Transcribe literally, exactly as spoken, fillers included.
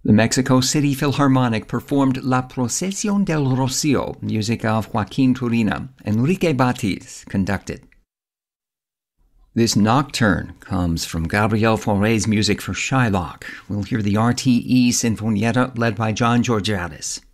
The Mexico City Philharmonic performed La Procesión del Rocío, music of Joaquin Turina. Enrique Batiz conducted. This nocturne comes from Gabriel Fauré's music for Shylock. We'll hear the R T E Sinfonietta led by John Georgiadis.